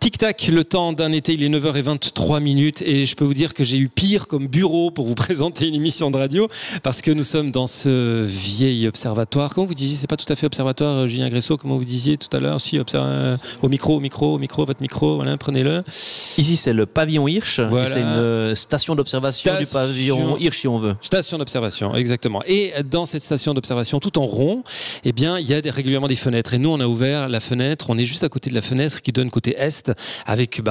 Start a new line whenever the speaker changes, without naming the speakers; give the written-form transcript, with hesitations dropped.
Tic-tac, le temps d'un été, il est 9h23 et je peux vous dire que j'ai eu pire comme bureau pour vous présenter une émission de radio parce que nous sommes dans ce vieil observatoire. Comment vous disiez? C'est pas tout à fait observatoire, Julien Gressot, comment vous disiez tout à l'heure? Si, au micro, votre micro, voilà, prenez-le.
Ici, c'est le pavillon Hirsch.
Voilà.
C'est une station d'observation du pavillon Hirsch, si on veut.
Station d'observation, exactement. Et dans cette station d'observation, tout en rond, eh bien, il y a régulièrement des fenêtres. Et nous, on a ouvert la fenêtre. On est juste à côté de la fenêtre qui donne côté est avec